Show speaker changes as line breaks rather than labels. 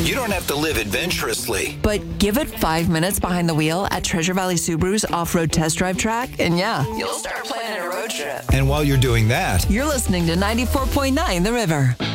You don't have to live adventurously.
But give it 5 minutes behind the wheel at Treasure Valley Subaru's off-road test drive track, and yeah, you'll start planning a road trip.
And while you're doing that,
you're listening to 94.9 The River.